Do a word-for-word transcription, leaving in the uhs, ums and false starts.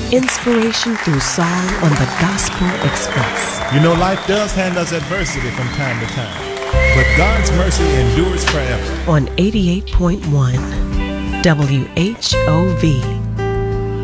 Inspiration through song on the Gospel Express. You know, life does hand us adversity from time to time, but God's mercy endures forever. On eighty-eight point one W H O V